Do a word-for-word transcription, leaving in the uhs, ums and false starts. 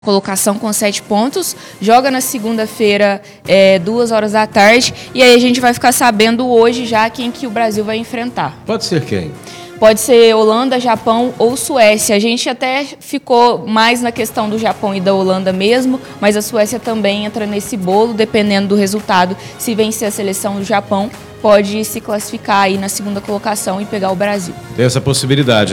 Colocação com sete pontos, joga na segunda-feira, é, duas horas da tarde, e aí a gente vai ficar sabendo hoje já quem que o Brasil vai enfrentar. Pode ser quem? Pode ser Holanda, Japão ou Suécia. A gente até ficou mais na questão do Japão e da Holanda mesmo, mas a Suécia também entra nesse bolo, dependendo do resultado. Se vencer a seleção do Japão, pode se classificar aí na segunda colocação e pegar o Brasil. Tem essa possibilidade.